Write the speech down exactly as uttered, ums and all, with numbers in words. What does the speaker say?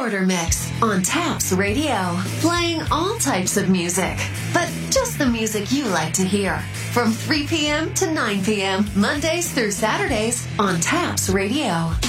Border Mix on Taps Radio, playing all types of music, but just the music you like to hear. From three p.m. to nine p.m., Mondays through Saturdays on Taps Radio.